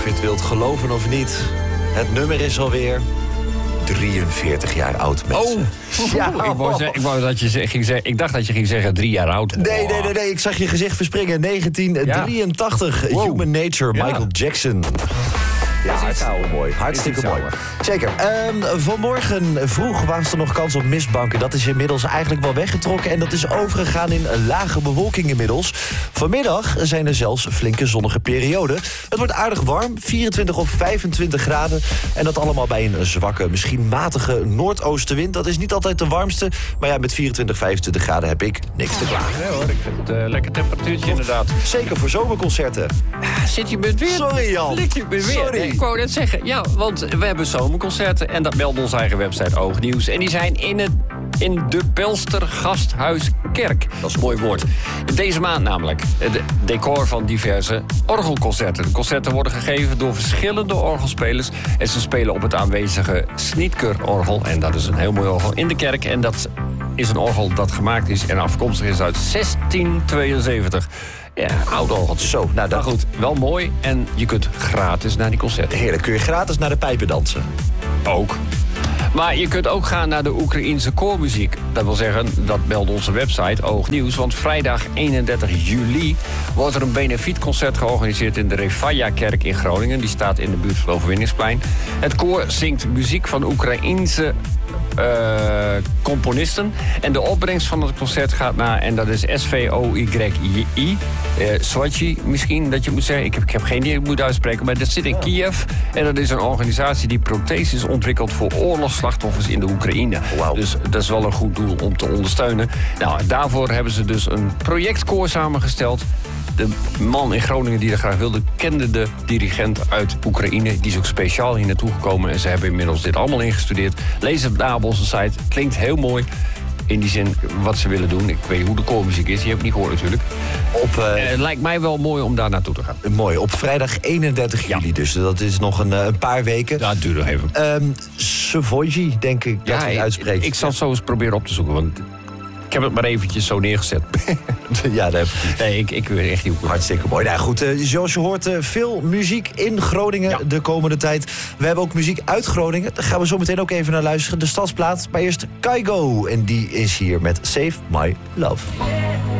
Of je het wilt geloven of niet, het nummer is alweer 43 jaar oud, mensen. Ja, ik dacht dat je ging zeggen 3 jaar oud. Nee, ik zag je gezicht verspringen. 1983, Wow. Human Nature, Michael Jackson. Ja, hartstikke mooi. Hartstikke mooi. Zeker. Vanmorgen vroeg was er nog kans op mistbanken. Dat is inmiddels eigenlijk wel weggetrokken. En dat is overgegaan in lage bewolking inmiddels. Vanmiddag zijn er zelfs flinke zonnige perioden. Het wordt aardig warm, 24 of 25 graden. En dat allemaal bij een zwakke, misschien matige noordoostenwind. Dat is niet altijd de warmste. Maar ja, met 24, 25 graden heb ik niks te klagen. Nee hoor, ik vind het een lekker temperatuurtje inderdaad. Zeker voor zomerconcerten. Zit je met weer? Sorry, Jan. Ligt je met weer? Sorry. Nee, ik wou net zeggen, ja, want we hebben zomerconcerten en dat meldt onze eigen website Oognieuws. En die zijn in de Pelster Gasthuiskerk. Dat is een mooi woord. Deze maand namelijk. Het decor van diverse orgelconcerten. De concerten worden gegeven door verschillende orgelspelers. En ze spelen op het aanwezige Snietker-orgel. En dat is een heel mooi orgel in de kerk. En dat is een orgel dat gemaakt is en afkomstig is uit 1672. Ja, oud orgeltje. Zo, nou Maar goed, wel mooi. En je kunt gratis naar die concerten. Heerlijk, kun je gratis naar de pijpen dansen. Ook. Maar je kunt ook gaan naar de Oekraïense koormuziek. Dat wil zeggen, dat meldt onze website Oognieuws. Want vrijdag 31 juli wordt er een benefietconcert georganiseerd in de Refaja-kerk in Groningen. Die staat in de buurt van Overwinningsplein. Het koor zingt muziek van Oekraïense componisten. En de opbrengst van het concert gaat naar, en dat is SVOYI, Swatchi misschien, dat je moet zeggen. Ik heb geen idee hoe ik moet uitspreken, maar dat zit in Kiev. En dat is een organisatie die protheses ontwikkelt voor oorlogsslachtoffers in de Oekraïne. Wow. Dus dat is wel een goed doel om te ondersteunen. Nou, daarvoor hebben ze dus een projectkoor samengesteld. De man in Groningen die dat graag wilde, kende de dirigent uit Oekraïne. Die is ook speciaal hier naartoe gekomen. En ze hebben inmiddels dit allemaal ingestudeerd. Lees het na op onze site. Klinkt heel mooi. In die zin wat ze willen doen. Ik weet hoe de koormuziek is. Die heb ik niet gehoord natuurlijk. Het lijkt mij wel mooi om daar naartoe te gaan. Mooi, op vrijdag 31 juli dus. Dat is nog een paar weken. Ja, het duurt nog even. Savoji, denk ik dat hij uitspreekt. Ik zal het zo eens proberen op te zoeken. Want ik heb het maar eventjes zo neergezet. Ja, dat heb ik. Nee, ik weet echt niet hoe. Hartstikke mooi. Nou goed, zoals je hoort, veel muziek in Groningen de komende tijd. We hebben ook muziek uit Groningen. Daar gaan we zo meteen ook even naar luisteren. De stadsplaat, maar eerst Kygo. En die is hier met Save My Love.